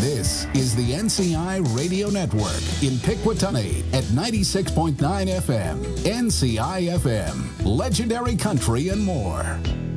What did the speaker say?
This is the NCI Radio Network in Piquatani at 96.9 FM, NCI FM, Legendary Country and more.